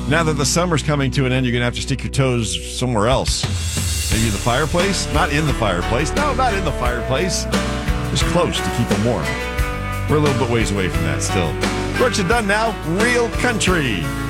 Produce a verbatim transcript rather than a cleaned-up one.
Now that the summer's coming to an end, you're going to have to stick your toes somewhere else. Maybe the fireplace? Not in the fireplace. No, not in the fireplace. Just close to keep them warm. We're a little bit ways away from that still. Brooks and Dunn now, Real Country.